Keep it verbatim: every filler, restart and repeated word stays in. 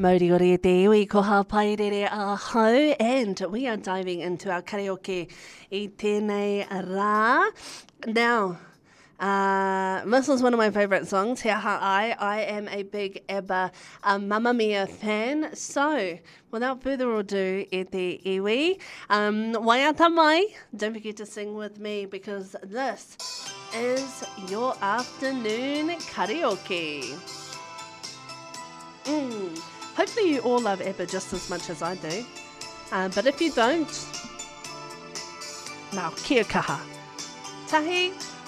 Mauri ore te iwi ko hapairere a hau, and we are diving into our karaoke i tēnei rā. Now, uh, this is one of my favourite songs, He Aha Ai. I am a big ABBA uh, Mamma Mia fan. So, without further ado, e te iwi, um, waiata mai, don't forget to sing with me because this is your afternoon karaoke. Mm. Hopefully you all love ABBA just as much as I do. Uh, but if you don't, now kia kaha. Tahi.